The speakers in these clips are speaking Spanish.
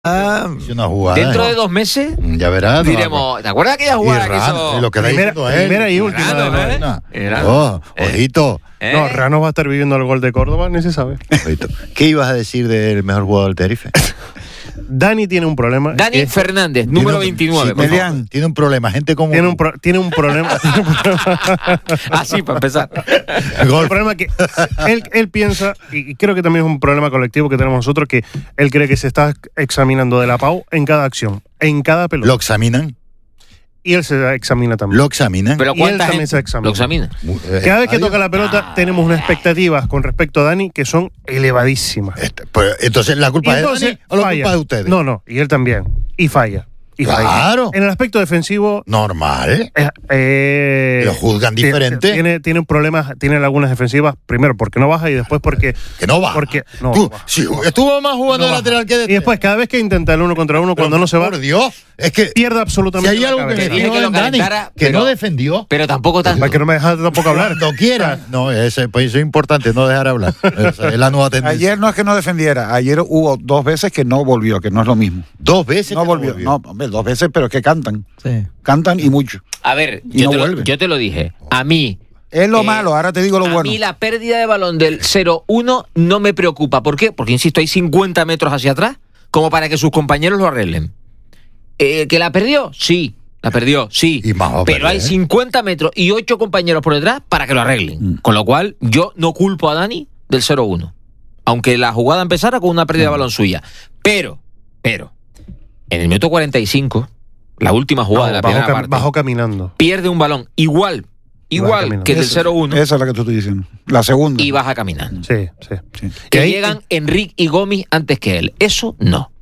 Una jugada, dentro de 2 meses ya verás, diremos, ¿te acuerdas de aquella jugada que hizo? Lo que primera y última de Rano. Ojito. No, Rano va a estar viviendo el gol de Córdoba, ni se sabe. Ojito. ¿Qué ibas a decir del mejor jugador del Tenerife? Dani tiene un problema. Dani Fernández, número 29. Sí, tiene un problema, gente como... Tiene un problema. Así, para empezar. El problema que él piensa, y creo que también es un problema colectivo que tenemos nosotros, que él cree que se está examinando de la Pau en cada acción, en cada pelota. ¿Lo examinan? Y él se examina también. ¿Lo examinan? Pero y él también se examina. ¿Lo examina? Cada vez que toca la pelota tenemos unas expectativas con respecto a Dani que son elevadísimas. Entonces, ¿la culpa es de Dani o la culpa es de ustedes? No, y él también. Y falla. Claro. En el aspecto defensivo... Normal. Lo juzgan diferente. Tiene problemas, tiene lagunas defensivas, primero porque no baja y después porque... Que no baja. Porque, no, Tú, si estuvo más jugando de lateral que de... Y después, cada vez que intenta el 1 contra 1, cuando no se va... Por Dios, es que... Pierde absolutamente. Si hay algo que me dijo en Dani, que no defendió... Pero tampoco tanto. Para que no me dejas tampoco hablar. Cuando quiera. No, eso es importante, no dejar hablar. Esa es la nueva tendencia. Ayer no es que no defendiera, ayer hubo 2 veces que no volvió, que no es lo mismo. 2 veces no volvió. No, hombre, 2 veces, pero es que cantan. Sí. Cantan y mucho. A ver, y yo te lo dije. A mí... Es lo malo, ahora te digo lo bueno. A mí la pérdida de balón del 0-1 no me preocupa. ¿Por qué? Porque, insisto, hay 50 metros hacia atrás como para que sus compañeros lo arreglen. ¿Que la perdió? Sí. La perdió, sí. Pero hay 50 metros y 8 compañeros por detrás para que lo arreglen. Con lo cual, yo no culpo a Dani del 0-1. Aunque la jugada empezara con una pérdida de balón suya. Pero, en el minuto 45, la última jugada de la primera parte, bajó caminando. Pierde un balón igual que del 0-1. Esa es la que tú estoy diciendo. La segunda. Y baja caminando. Sí. Que llegan Enrique y Gómez antes que él. Eso no.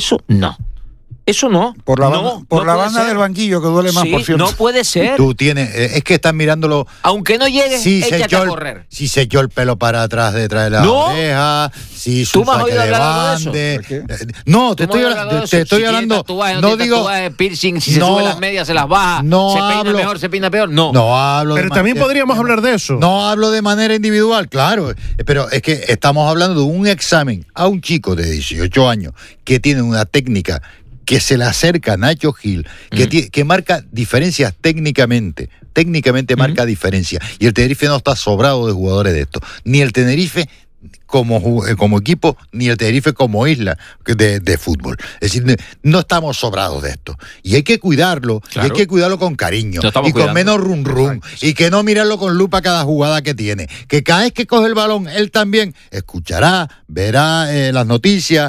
Por la banda del banquillo, que duele más, por cierto. No puede ser. Tú tienes, es que estás mirándolo. Aunque no llegues, échate a correr. Si se echó el pelo para atrás detrás de la oreja, si su saque de bande. No, te estoy hablando. No digo. Piercing, si se sube las medias, se las baja. Se peina mejor, se peina peor. No hablo. Pero también podríamos hablar de eso. No hablo de manera individual, claro. Pero es que estamos hablando de un examen a un chico de 18 años que tiene una técnica que se le acerca a Nacho Gil, que marca diferencias técnicamente marca diferencias, y el Tenerife no está sobrado de jugadores de esto, ni el Tenerife como equipo, ni el Tenerife como isla de fútbol. Es decir, no estamos sobrados de esto. Y hay que cuidarlo, claro. Y hay que cuidarlo con cariño, y cuidando. con menos rum, y que no mirarlo con lupa cada jugada que tiene. Que cada vez que coge el balón, él también escuchará, verá las noticias,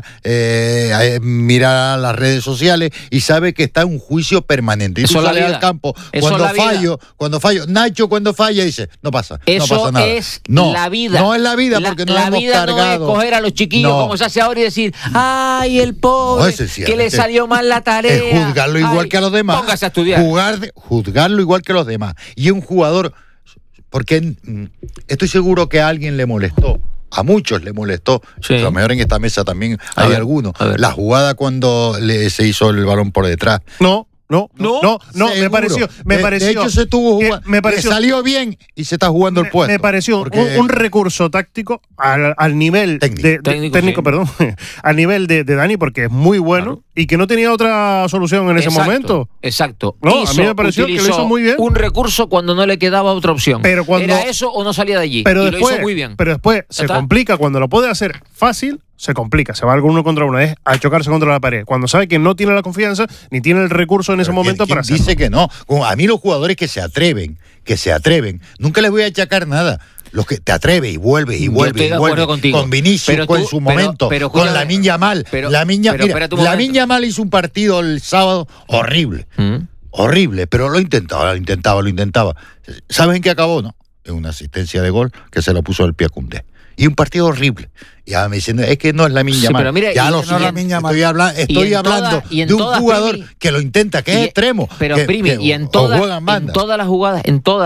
mirará las redes sociales, y sabe que está en un juicio permanente. Y tú sales al campo, cuando fallo, Nacho cuando falla dice, no pasa nada. Es la vida. No es la vida, porque no la hemos cargado. No es coger a los chiquillos como se hace ahora y decir, ay, el pobre, que le salió mal la tarea. Es juzgarlo igual que a los demás. Póngase a estudiar. Juzgarlo igual que los demás. Y es un jugador, porque estoy seguro que a alguien le molestó. A muchos le molestó. Sí. A lo mejor en esta mesa también hay algunos. La jugada cuando se hizo el balón por detrás. No, me pareció. De hecho, se tuvo jugando. Le salió bien y se está jugando el puesto. Me pareció un recurso táctico al nivel técnico, perdón, al nivel de Dani, porque es muy bueno, claro. Y que no tenía otra solución en ese momento. Exacto. No, a mí me pareció que lo hizo muy bien. Un recurso cuando no le quedaba otra opción. Pero cuando, era eso o no salía de allí. Pero y después, lo hizo muy bien. Pero después se complica cuando lo puede hacer fácil. Se complica, se va algo 1 contra 1, es a chocarse contra la pared. Cuando sabe que no tiene la confianza, ni tiene el recurso en ese momento para hacerlo. Dice que no. A mí los jugadores que se atreven, nunca les voy a achacar nada. Los que te atreves y vuelves y vuelves. Con Vinicius, en su momento, con Lamine Yamal. Lamine Yamal hizo un partido el sábado horrible. Horrible, pero lo intentaba. ¿Saben en qué acabó? No, en una asistencia de gol que se lo puso el pie a Koundé. Y un partido horrible. Ya me dicen, es que no es Lamine Yamal. Pero mira, ya lo sé, estoy hablando de un jugador que lo intenta, que es extremo. Pero y en todas las jugadas,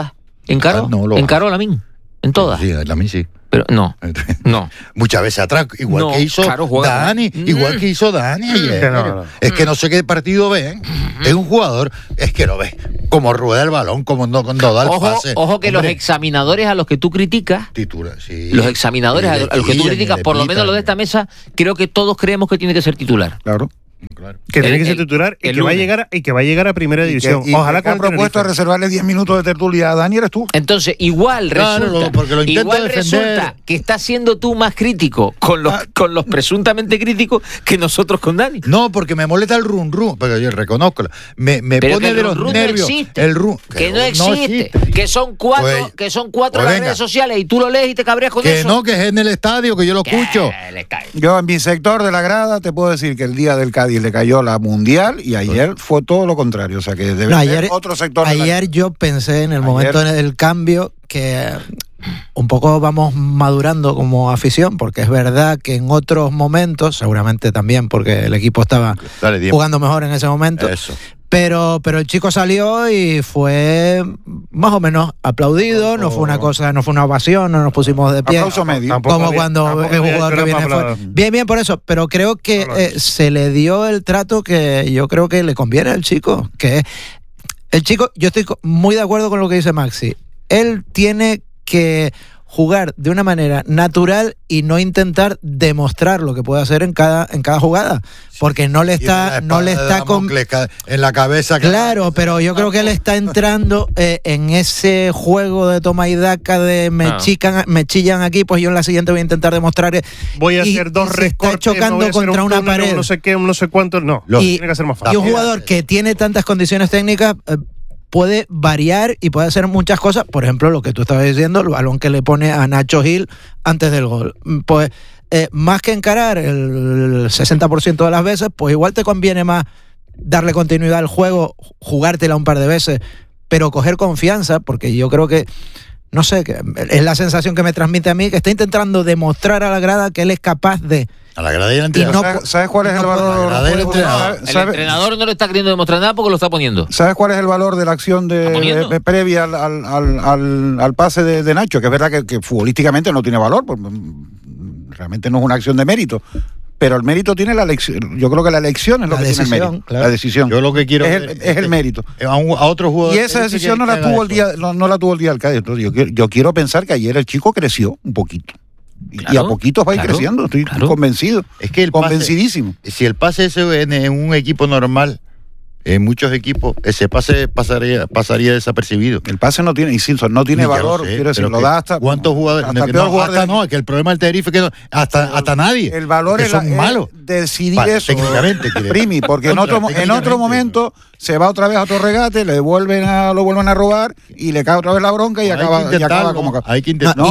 encaró a Lamine. En todas. Sí, Lamine sí. Pero no. Muchas veces atrás, igual que hizo Dani ayer. Es que no sé qué partido ven. Es un jugador, es que lo ves como rueda el balón, como no da el pase. Ojo que los examinadores a los que tú criticas, los examinadores a los que tú criticas, por lo menos los de esta mesa, creo que todos creemos que tiene que ser titular. Claro. Que tiene que ser titular y que va a llegar a primera división. Ojalá que ha propuesto a reservarle 10 minutos de tertulia a Dani eres tú. Entonces, igual resulta que estás siendo tú más crítico con los presuntamente críticos que nosotros con Dani. No, porque me molesta el run, pero yo reconozco. Me pone de los nervios. El run. Que no existe. Que son cuatro las redes sociales y tú lo lees y te cabreas con eso. Que no, que es en el estadio, que yo lo escucho. Yo en mi sector de la grada te puedo decir que el día del Cádiz le cayó la Mundial y ayer fue todo lo contrario. O sea que debe haber otro sector. Ayer yo pensé en el momento del cambio que un poco vamos madurando como afición, porque es verdad que en otros momentos, seguramente también porque el equipo estaba jugando mejor en ese momento. Eso. Pero el chico salió y fue más o menos aplaudido, no fue una cosa, no fue una ovación, no nos pusimos de pie. Aplauso medio. Como cuando el jugador que viene fue. Bien por eso, pero creo que se le dio el trato que yo creo que le conviene al chico, que el chico, yo estoy muy de acuerdo con lo que dice Maxi. Él tiene que jugar de una manera natural y no intentar demostrar lo que puede hacer en cada jugada, porque no le está en la cabeza. Claro, pero yo creo que él está entrando en ese juego de toma y daca de me chillan aquí, pues yo en la siguiente voy a intentar demostrar. Voy a hacer dos recortes, está chocando contra una pared. No sé qué, no sé cuánto, no. Tiene que ser más fácil. Y un jugador que tiene tantas condiciones técnicas puede variar y puede hacer muchas cosas. Por ejemplo, lo que tú estabas diciendo, el balón que le pone a Nacho Gil antes del gol. Pues más que encarar el 60% de las veces, pues igual te conviene más darle continuidad al juego, jugártela un par de veces, pero coger confianza, porque yo creo que, no sé, que es la sensación que me transmite a mí, que está intentando demostrar a la grada que él es capaz de... A la grada y al entrenador. ¿Sabes cuál es el valor? El entrenador no le está queriendo demostrar nada porque lo está poniendo. ¿Sabes cuál es el valor de la acción previa al pase de Nacho? Que es verdad que futbolísticamente no tiene valor, porque realmente no es una acción de mérito. Pero el mérito tiene la elección. Yo creo que la elección es lo que tiene el mérito. Claro. La decisión. Yo lo que quiero es el mérito. A otro jugador. Y esa decisión no la tuvo el día del Cádiz. Entonces yo quiero pensar que ayer el chico creció un poquito. Claro, y a poquitos va a ir creciendo, estoy convencido. Es que convencidísimo. Si el pase ese en un equipo normal, en muchos equipos, ese pase pasaría desapercibido. El pase no tiene, insisto, no tiene valor. Quiero decir, lo da hasta. ¿Cuántos jugadores? No, que el problema del Tenerife es que hasta nadie. El valor es malos. Decidir eso. Técnicamente. Primi, porque en otro momento se va otra vez a otro regate, lo vuelven a robar y le cae otra vez la bronca y acaba como. Hay que intentar.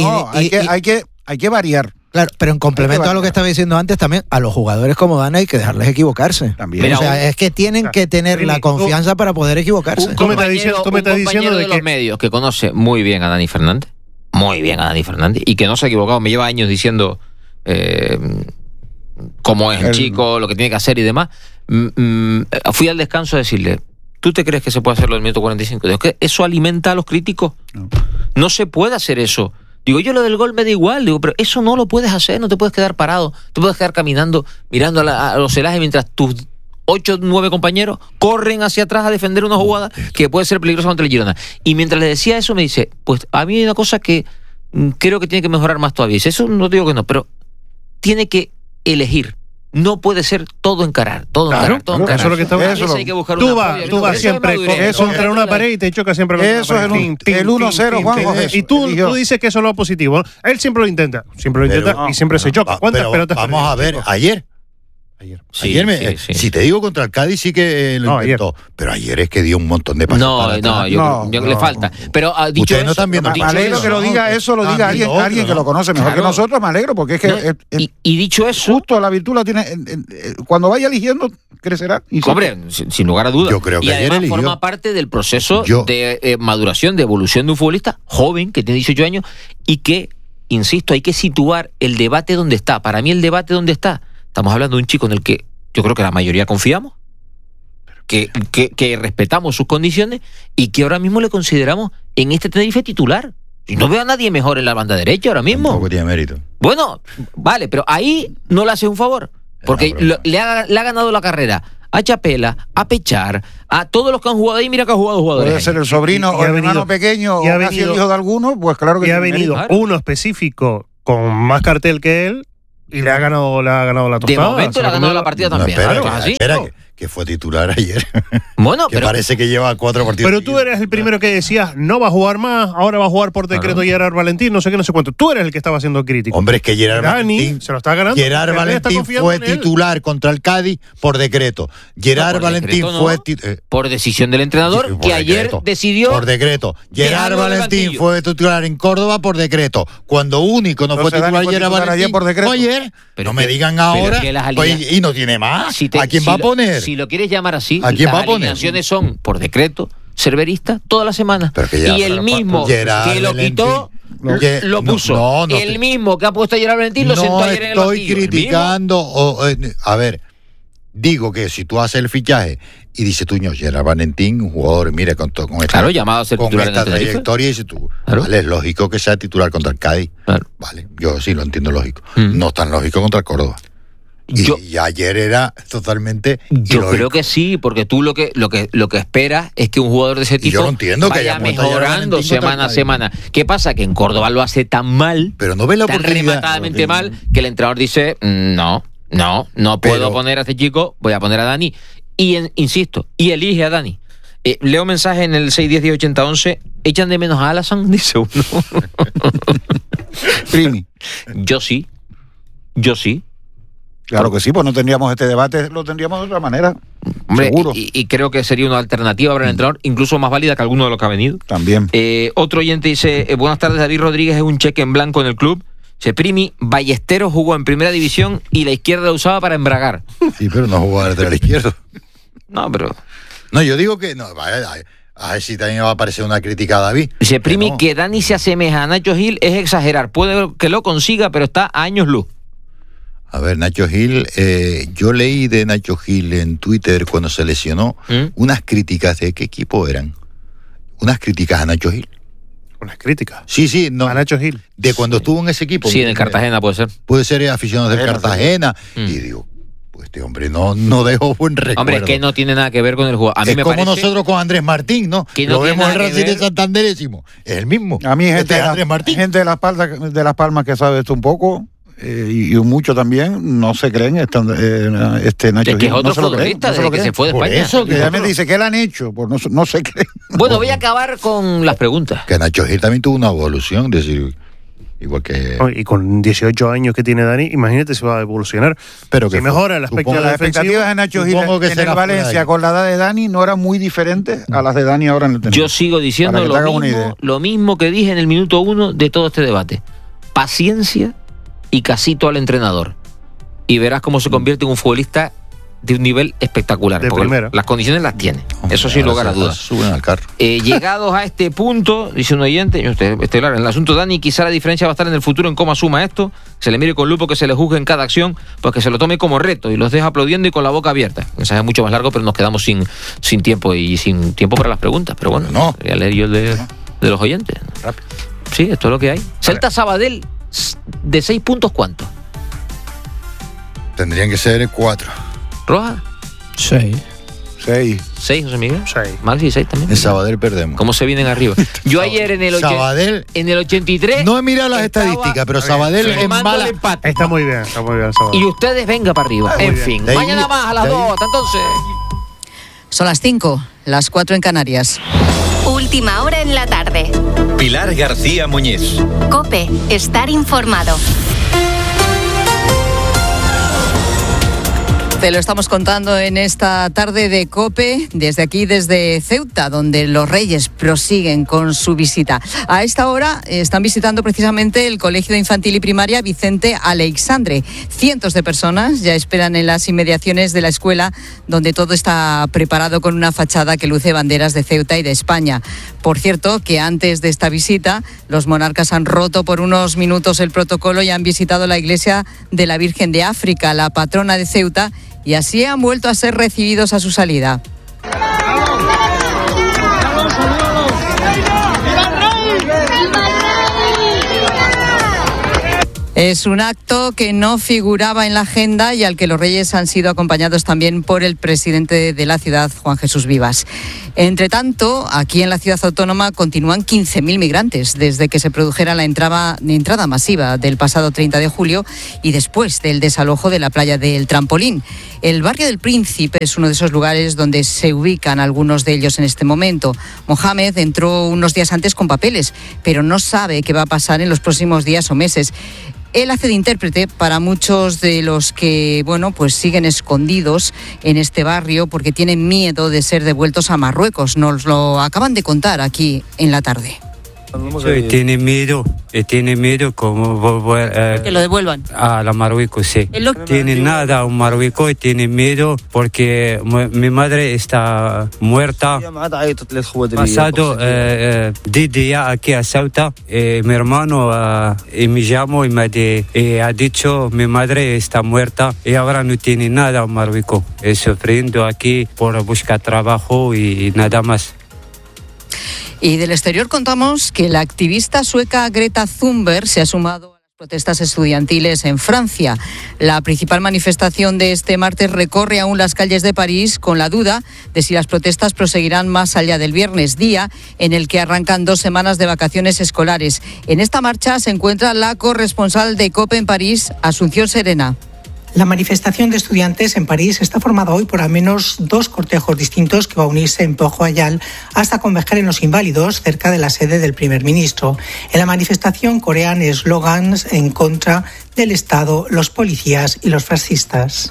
Hay que variar. Claro, pero en complemento a lo que estaba diciendo antes, también a los jugadores como Dani hay que dejarles equivocarse. También. Mira, o sea, es que tienen que tener la confianza para poder equivocarse. Un compañero de los medios que conoce muy bien a Dani Fernández, y que no se ha equivocado, me lleva años diciendo cómo es el chico, lo que tiene que hacer y demás. Fui al descanso a decirle, ¿tú te crees que se puede hacerlo del minuto 45? Digo, ¿que eso alimenta a los críticos? No se puede hacer eso. Digo, yo lo del gol me da igual, digo, pero eso no lo puedes hacer, no te puedes quedar parado, te puedes quedar caminando, mirando a los celajes mientras tus 8 o 9 compañeros corren hacia atrás a defender una jugada que puede ser peligrosa contra el Girona. Y mientras le decía eso me dice, pues a mí hay una cosa que creo que tiene que mejorar más todavía. Dice, eso no digo que no, pero tiene que elegir. No puede ser todo encarar, todo encarar. Eso es lo que estamos diciendo. Hay que buscar tú vas siempre contra una pared y te chocas siempre con eso es el 1-0, Juanjo. Y tú dices que eso es lo positivo. Él siempre lo intenta y siempre se choca. ¿Cuántas pelotas? Vamos a ver, ayer. Si te digo contra el Cádiz sí que lo intentó, pero ayer es que dio un montón de pases. Yo le falta. Pero dicho eso, no están viendo. Me alegro que lo diga alguien que lo conoce mejor que nosotros, me alegro, porque es que y dicho eso, justo la virtud la tiene cuando vaya eligiendo crecerá. Hombre, sin lugar a dudas. Yo creo que y ayer además forma parte del proceso de maduración, de evolución de un futbolista joven que tiene 18 años y que, insisto, hay que situar el debate donde está. Para mí el debate donde está. Estamos hablando de un chico en el que yo creo que la mayoría confiamos, que respetamos sus condiciones y que ahora mismo le consideramos en este Tenerife titular. Y no veo a nadie mejor en la banda derecha ahora mismo. Tampoco tiene mérito. Bueno, vale, pero ahí no le hace un favor. Porque le ha ganado la carrera a Chapela, a Pechar, a todos los que han jugado ahí. Mira que ha jugado jugadores. Puede ser el sobrino o el hermano pequeño o casi el hijo de alguno, pues claro que ha venido uno específico con más cartel que él. Y le ha ganado la tostada. De momento le ha ganado la partida también. Espera, que fue titular ayer. Bueno, que parece que lleva 4 partidos. Pero tú eres el primero que decías, no va a jugar más, ahora va a jugar por decreto Gerard Valentín, no sé qué, no sé cuánto. Tú eres el que estaba siendo crítico. Hombre, es que Gerard Valentín se lo está ganando. Gerard Valentín fue titular contra el Cádiz por decreto. Gerard Valentín fue por decisión del entrenador que ayer decidió por decreto. Gerard Valentín fue titular en Córdoba por decreto. Cuando único no fue titular Gerard Valentín por decreto. Ayer. Pero no me digan ahora. Y no tiene más. ¿A quién va a poner? Si lo quieres llamar así, ¿a quién las va a poner? Alineaciones son por decreto, cerverista, toda la semana. Y el mismo que lo quitó, lo puso. El mismo que ha puesto a Gerard Valentín lo sentó ayer en el banquillo. No estoy criticando. A ver, digo que si tú haces el fichaje y dices tú, Gerard Valentín, un jugador, mire, con esta, llamado a ser con titular esta en trayectoria, y dices tú, vale, es lógico que sea titular contra el Cádiz. Vale, yo sí lo entiendo lógico. No es tan lógico contra el Córdoba. Y ayer era totalmente yo ilógico. Creo que sí, porque tú lo que esperas es que un jugador de ese tipo vaya mejorando semana a semana. ¿Qué pasa? Que en Córdoba lo hace tan mal, pero no ve la tan rematadamente mal, que el entrenador dice, no puedo poner a este chico, voy a poner a Dani. Y insisto, y elige a Dani. Leo mensaje en el 610-1080-11, echan de menos a Alasan, dice uno. Primi. Yo sí. Claro que sí, pues no tendríamos este debate, lo tendríamos de otra manera. Hombre, seguro. Y creo que sería una alternativa para el entrenador, incluso más válida que alguno de los que ha venido. También. Otro oyente dice, buenas tardes, David Rodríguez es un cheque en blanco en el club. Se Primi, Ballesteros jugó en primera división y la izquierda la usaba para embragar. Sí, pero no jugaba lateral izquierdo. No, pero... No, yo digo que... no. A ver si también va a aparecer una crítica a David. Dice Primi, que Dani se asemeja a Nacho Gil es exagerar. Puede que lo consiga, pero está a años luz. A ver, Nacho Gil, yo leí de Nacho Gil en Twitter cuando se lesionó unas críticas. ¿De qué equipo eran? Unas críticas a Nacho Gil. ¿Unas críticas? Sí, no. A Nacho Gil. De cuando estuvo en ese equipo. Sí, en el Cartagena puede ser. Puede ser aficionado del Cartagena. Y digo, pues este hombre no dejó buen recuerdo. Hombre, es que no tiene nada que ver con el jugador. A mí es me como parece nosotros con Andrés Martín, ¿no? Que no lo vemos en Racing de ver. Santander y decimos, es el mismo. A mí gente de Las Palmas que sabe esto un poco, y mucho también, no se creen este Nacho Gil. Es que es otro no futbolista desde que se fue de España. Eso, que ya me dice que le han hecho, pues no se creen. Bueno, voy a acabar con las preguntas. Que Nacho Gil también tuvo una evolución, decir, igual que... Y con 18 años que tiene Dani, imagínate si va a evolucionar. Pero que mejora el aspecto de la las expectativas de Nacho Gil en el Valencia con la edad de Dani no eran muy diferentes a las de Dani ahora en el Tenerife. Yo sigo diciendo lo mismo que dije en el minuto 1 de todo este debate. Paciencia y casito al entrenador. Y verás cómo se convierte en un futbolista de un nivel espectacular. De primera. Las condiciones las tiene. Eso sin lugar a dudas. Suben al carro. Llegados a este punto, dice un oyente, claro, en el asunto Dani, quizá la diferencia va a estar en el futuro en cómo asuma esto, se le mire con lupo, que se le juzgue en cada acción, pues que se lo tome como reto y los deja aplaudiendo y con la boca abierta. Mensaje mucho más largo, pero nos quedamos sin tiempo y sin tiempo para las preguntas. Pero bueno, voy a leer yo el de los oyentes. Rápido. Sí, esto es lo que hay. Celta Sabadell, ¿de 6 puntos cuánto? Tendrían que ser 4. ¿Roja? 6. 6, José Miguel. 6. Maxi, 6 también. En Sabadell perdemos. ¿Cómo se vienen arriba? Yo ayer en el 83... No he mirado las estadísticas, pero Sabadell en mala... Está muy bien Sabadell. Y ustedes venga para arriba. En fin, mañana más a las 2. Hasta entonces. Son las 5, las 4 en Canarias. Última hora en la tarde. Pilar García Muñiz. COPE, estar informado. Te lo estamos contando en esta tarde de COPE, desde aquí, desde Ceuta, donde los Reyes prosiguen con su visita. A esta hora están visitando precisamente el Colegio de Infantil y Primaria Vicente Aleixandre. Cientos de personas ya esperan en las inmediaciones de la escuela, donde todo está preparado con una fachada que luce banderas de Ceuta y de España. Por cierto, que antes de esta visita, los monarcas han roto por unos minutos el protocolo y han visitado la iglesia de la Virgen de África, la patrona de Ceuta, y así han vuelto a ser recibidos a su salida. Es un acto que no figuraba en la agenda y al que los Reyes han sido acompañados también por el presidente de la ciudad, Juan Jesús Vivas. Entre tanto, aquí en la ciudad autónoma continúan 15.000 migrantes desde que se produjera la entrada masiva del pasado 30 de julio y después del desalojo de la playa del Trampolín. El barrio del Príncipe es uno de esos lugares donde se ubican algunos de ellos en este momento. Mohamed entró unos días antes con papeles, pero no sabe qué va a pasar en los próximos días o meses. Él hace de intérprete para muchos de los que, pues siguen escondidos en este barrio porque tienen miedo de ser devueltos a Marruecos. Nos lo acaban de contar aquí en la tarde. Tiene miedo como volver que lo devuelvan a la Marruecos, sí. Tiene nada un Marruecos y tiene miedo porque mi madre está muerta. Pasado 10 días aquí a Ceuta, mi hermano me llamó y me ha dicho mi madre está muerta y ahora no tiene nada un Marruecos. Sufriendo aquí por buscar trabajo y nada más. Y del exterior contamos que la activista sueca Greta Thunberg se ha sumado a las protestas estudiantiles en Francia. La principal manifestación de este martes recorre aún las calles de París con la duda de si las protestas proseguirán más allá del viernes, día en el que arrancan 2 semanas de vacaciones escolares. En esta marcha se encuentra la corresponsal de COPE en París, Asunción Serena. La manifestación de estudiantes en París está formada hoy por al menos 2 cortejos distintos que va a unirse en Port-Royal hasta converger en Los Inválidos, cerca de la sede del primer ministro. En la manifestación corean eslogans en contra del Estado, los policías y los fascistas.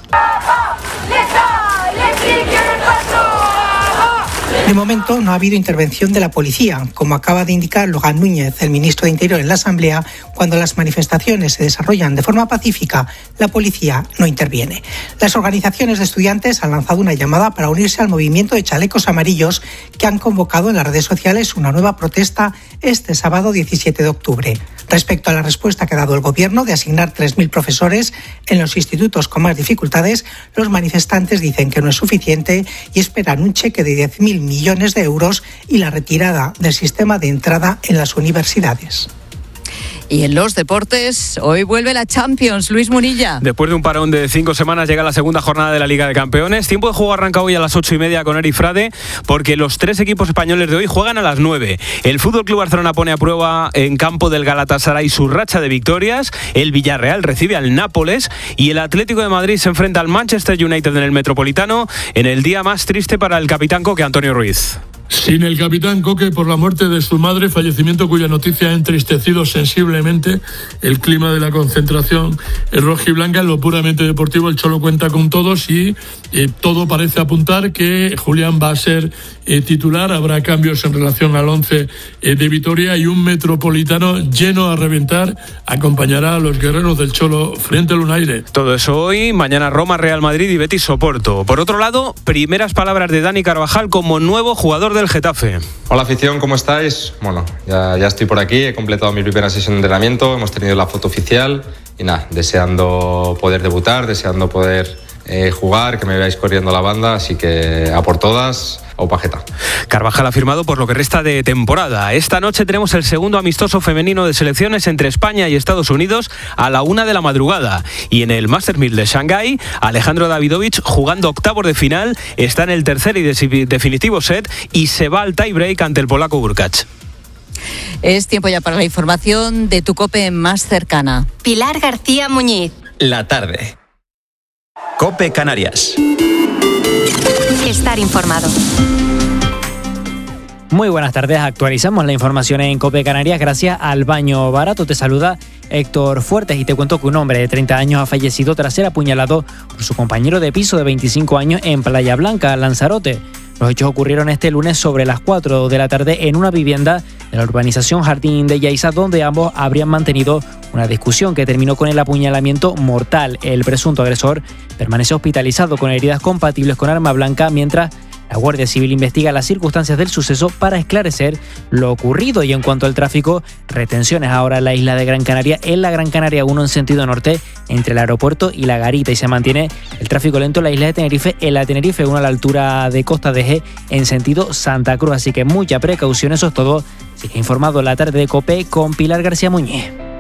De momento no ha habido intervención de la policía, como acaba de indicar Laurent Núñez, el ministro de Interior en la Asamblea. Cuando las manifestaciones se desarrollan de forma pacífica, la policía no interviene. Las organizaciones de estudiantes han lanzado una llamada para unirse al movimiento de chalecos amarillos que han convocado en las redes sociales una nueva protesta este sábado 17 de octubre. Respecto a la respuesta que ha dado el gobierno de asignar 3.000 profesores en los institutos con más dificultades, los manifestantes dicen que no es suficiente y esperan un cheque de 10.000 millones de euros y la retirada del sistema de entrada en las universidades. Y en los deportes, hoy vuelve la Champions, Luis Munilla. Después de un parón de 5 semanas llega la segunda jornada de la Liga de Campeones. Tiempo de juego arranca hoy a las 8:30 con Eri Frade, porque los 3 equipos españoles de hoy juegan a las 9. El FC Barcelona pone a prueba en campo del Galatasaray su racha de victorias. El Villarreal recibe al Nápoles y el Atlético de Madrid se enfrenta al Manchester United en el Metropolitano en el día más triste para el capitán Coque, Antonio Ruiz. Sin el capitán Coque por la muerte de su madre, fallecimiento cuya noticia ha entristecido sensiblemente el clima de la concentración rojiblanca. En lo puramente deportivo, el Cholo cuenta con todos y todo parece apuntar que Julián va a ser titular. Habrá cambios en relación al 11 de Vitoria y un Metropolitano lleno a reventar acompañará a los guerreros del Cholo frente al Unaire. Todo eso hoy, mañana Roma, Real Madrid y Betis Oporto. Por otro lado, primeras palabras de Dani Carvajal como nuevo jugador del Getafe. Hola afición, ¿cómo estáis? Bueno, ya estoy por aquí, he completado mi primera sesión de entrenamiento, hemos tenido la foto oficial y nada, deseando poder debutar, deseando poder jugar, que me veáis corriendo la banda, así que a por todas. O pajeta. Carvajal ha firmado por lo que resta de temporada. Esta noche tenemos el segundo amistoso femenino de selecciones entre España y Estados Unidos a la 1 de la madrugada. Y en el Masters 1000 de Shanghái, Alejandro Davidovich, jugando octavos de final, está en el tercer y definitivo set y se va al tie-break ante el polaco Hurkacz. Es tiempo ya para la información de tu COPE más cercana. Pilar García Muñiz. La tarde. COPE Canarias. Estar informado. Muy buenas tardes, actualizamos la información en COPE Canarias gracias al Baño Barato. Te saluda Héctor Fuertes y te cuento que un hombre de 30 años ha fallecido tras ser apuñalado por su compañero de piso de 25 años en Playa Blanca, Lanzarote. Los hechos ocurrieron este lunes sobre las 4 de la tarde en una vivienda de la urbanización Jardín de Yaiza, donde ambos habrían mantenido una discusión que terminó con el apuñalamiento mortal. El presunto agresor permanece hospitalizado con heridas compatibles con arma blanca, mientras la Guardia Civil investiga las circunstancias del suceso para esclarecer lo ocurrido. Y en cuanto al tráfico, retenciones ahora en la isla de Gran Canaria, en la Gran Canaria 1 en sentido norte, entre el aeropuerto y La Garita, y se mantiene el tráfico lento en la isla de Tenerife, en la Tenerife 1 a la altura de Costa de G en sentido Santa Cruz. Así que mucha precaución, eso es todo. Sigue informado la tarde de COPE con Pilar García Muñiz.